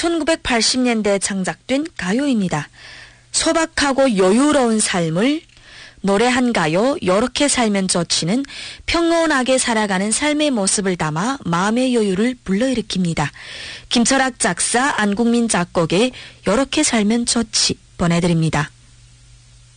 1980년대에 창작된 가요입니다. 소박하고 여유로운 삶을 노래한가요? 요렇게 살면 좋지는 평온하게 살아가는 삶의 모습을 담아 마음의 여유를 불러일으킵니다. 김철학 작사, 안국민 작곡의 요렇게 살면 좋지 보내드립니다.